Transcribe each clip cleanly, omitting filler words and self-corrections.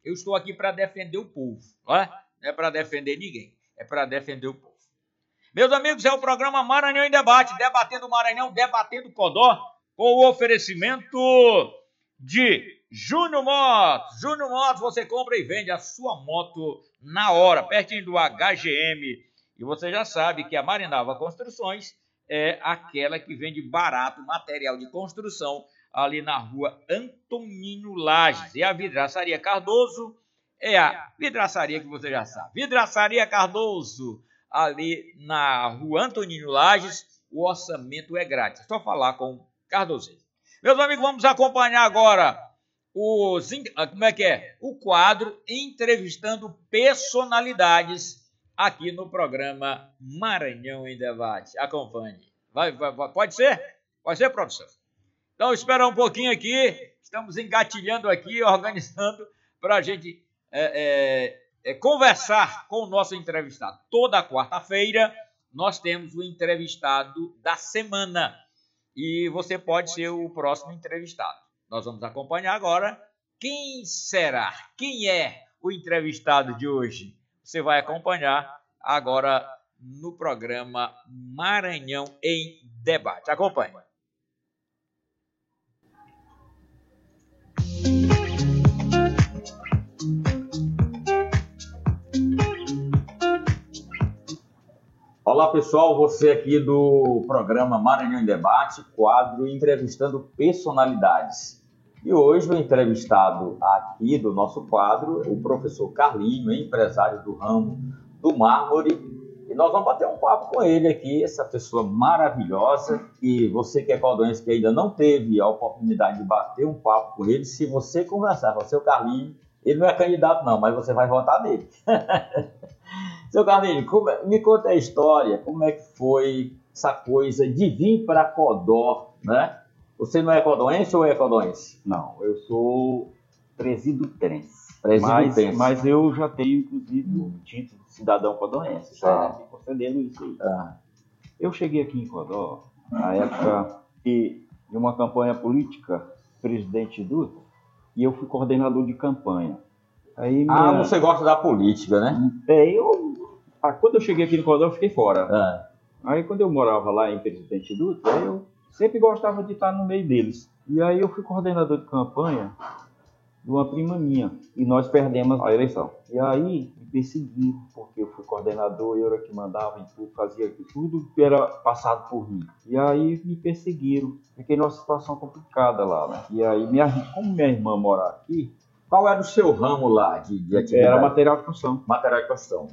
Eu estou aqui para defender o povo, não é? Não é para defender ninguém, é para defender o povo. Meus amigos, é o programa Maranhão em Debate, debatendo o Maranhão, debatendo o Codó, com o oferecimento de Júnior Motos. Júnior Motos, você compra e vende a sua moto na hora, pertinho do HGM. E você já sabe que a Marinalva Construções é aquela que vende barato material de construção ali na rua Antonino Lages. E a Vidraçaria Cardoso é a vidraçaria que você já sabe. Vidraçaria Cardoso, ali na rua Antonino Lages, o orçamento é grátis. É só falar com o Cardoso. Meus amigos, vamos acompanhar agora o quadro Entrevistando Personalidades aqui no programa Maranhão em Debate. Acompanhe. Pode ser? Pode ser, professor? Então, espera um pouquinho aqui. Estamos engatilhando aqui, organizando para a gente conversar com o nosso entrevistado. Toda quarta-feira nós temos o entrevistado da semana e você pode ser o próximo entrevistado. Nós vamos acompanhar agora quem será, quem é o entrevistado de hoje. Você vai acompanhar agora no programa Maranhão em Debate. Acompanhe. Olá pessoal, você aqui do programa Maranhão em Debate, quadro Entrevistando Personalidades. E hoje o entrevistado aqui do nosso quadro é o professor Carlinho, empresário do ramo do mármore. E nós vamos bater um papo com ele aqui, essa pessoa maravilhosa. E você que é codonense que ainda não teve a oportunidade de bater um papo com ele, se você conversar com o seu Carlinho, ele não é candidato não, mas você vai votar nele. Seu Carlinhos, me conta a história, como é que foi essa coisa de vir para Codó, né? Você não é codoense ou é codoense? Não, eu sou presidutense. Mas eu já tenho, inclusive, o título de cidadão codoense, tá? Me concedendo isso aí. Eu cheguei aqui em Codó, na época de uma campanha política, presidente Dutra, e eu fui coordenador de campanha. Aí você gosta da política, né? Quando eu cheguei aqui no Codó, eu fiquei fora. Aí quando eu morava lá em Presidente Dutra, eu sempre gostava de estar no meio deles. E aí eu fui coordenador de campanha de uma prima minha. E nós perdemos a eleição. E aí me perseguiram, porque eu fui coordenador, eu era que mandava em tudo, fazia tudo que era passado por mim. E aí me perseguiram. Fiquei numa situação complicada lá, né? E aí, como minha irmã mora aqui, qual era o seu ramo lá de atividade? Era material de construção. Material de construção.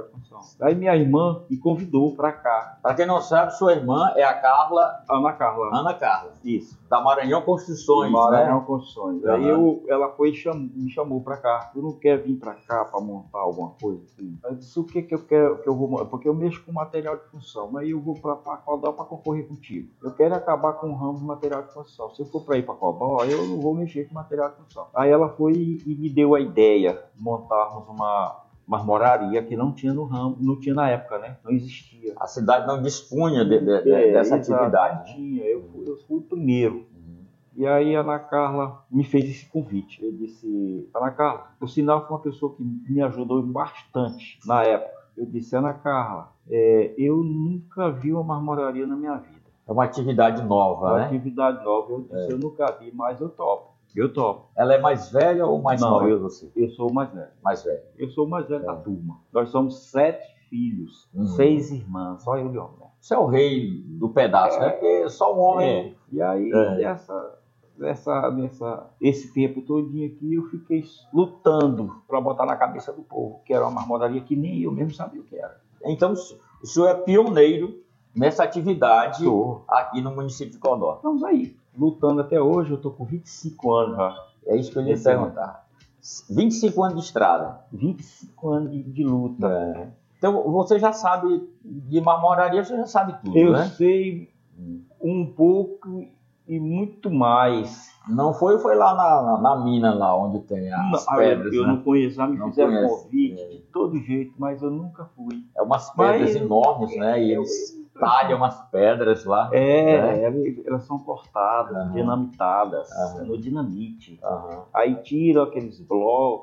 Aí minha irmã me convidou para cá. Para quem não sabe, sua irmã é a Carla... Ana Carla. Isso. Da Maranhão Construções, Maranhão Construções. Aí ela foi me chamou para cá. Eu não quero vir para cá para montar alguma coisa assim. Eu disse, o que eu quero que eu vou... Porque eu mexo com material de construção. Aí eu vou para Codó para concorrer contigo. Eu quero acabar com o ramo de material de construção. Se eu for para ir para Codó, eu não vou mexer com material de construção. Aí ela foi e me deu a ideia de montarmos uma marmoraria que não tinha no ramo, não tinha na época, né? Não existia. A cidade não dispunha dessa atividade. Não tinha, eu fui o primeiro. E aí a Ana Carla me fez esse convite. Eu disse, Ana Carla, por sinal foi uma pessoa que me ajudou bastante na época. Eu disse, Ana Carla, eu nunca vi uma marmoraria na minha vida. É uma atividade nova, né? Atividade nova. Eu disse, eu nunca vi, mas eu topo. Eu topo. Ela é mais velha ou mais nova? Não, eu sou o mais velho. Mais velho. Eu sou o mais velho da turma. Nós somos 7 filhos, 6 irmãs, só eu de homem. Você é o rei do pedaço, né? Porque só um homem... E aí, esse tempo todinho aqui, eu fiquei lutando para botar na cabeça do povo, que era uma marmoraria que nem eu mesmo sabia o que era. Então, o senhor é pioneiro nessa atividade aqui no município de Codó. Estamos aí, lutando até hoje. Eu estou com 25 anos já. É isso que eu ia perguntar. 25 anos de estrada. 25 anos de luta. Então, você já sabe de marmoraria, você já sabe tudo, né? Eu sei um pouco e muito mais. Não foi lá na mina, lá onde tem as pedras, eu né? não conheço, já me fizeram convite de todo jeito, mas eu nunca fui. É umas pedras enormes, né? E eles talham umas pedras lá. Elas são cortadas, dinamitadas, no dinamite. Aí tiram aqueles blocos,